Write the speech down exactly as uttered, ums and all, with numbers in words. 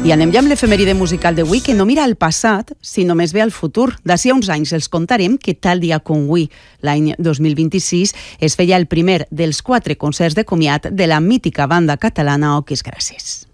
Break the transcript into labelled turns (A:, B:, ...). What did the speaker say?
A: I anem ja amb l'efemèride musical d'avui, que no mira al passat, sinó més bé al futur. D'ací a uns anys els contarem que tal dia com avui, l'any dos mil vint-i-sis, es feia el primer dels quatre concerts de comiat de la mítica banda catalana Oques Grasses.